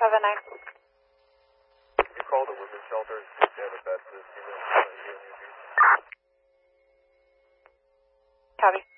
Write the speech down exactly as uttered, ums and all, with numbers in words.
seven nine. You called the women's shelter and see if they have a bed for this female. Copy.